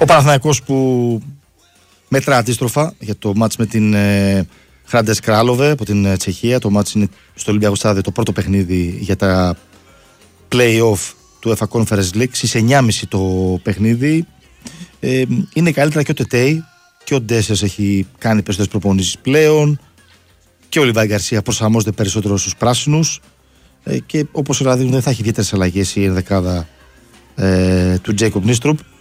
Ο Παναθηναϊκός που μέτρα αντίστροφα για το μάτς με την Hrades Králové από την Τσεχία. Το μάτς είναι στο Ολυμπιακό Στάδιο, το πρώτο παιχνίδι για τα play-off του UEFA Conference League. Στις 9.30 το παιχνίδι. Είναι καλύτερα και ο Τετέι και ο Ντέσσερς έχει κάνει περισσότερες προπονήσεις πλέον και ο Λιβάη Γκαρσία προσαρμόζεται περισσότερο στους πράσινους και όπως δηλαδή δεν θα έχει ιδιαίτερες αλλαγές η ενδεκάδα του Τζέικοπ Νίστρουπ.